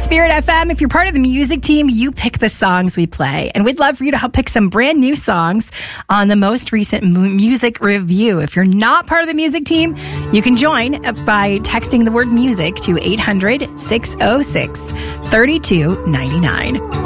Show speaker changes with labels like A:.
A: Spirit FM. If you're part of the music team, you pick the songs we play. And we'd love for you to help pick some brand new songs on the most recent music review. If you're not part of the music team, you can join by texting the word music to 800-606-3299.